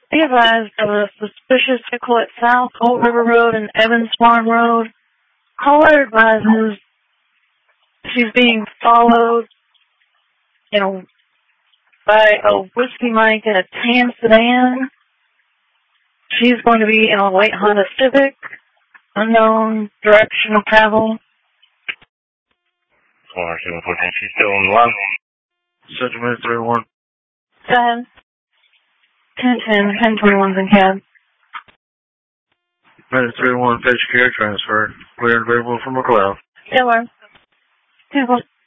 Be advised of a suspicious vehicle at South Old River Road and Evans Farm Road. Caller advises she's being followed, by a Whiskey Mike in a tan sedan. She's going to be in a white Honda Civic. Unknown direction of travel. She's still on the line. Central Minute 31. Go ahead. 1021's in cab. Minute 31, patient care transfer. Clear and available from McLeod. Yeah,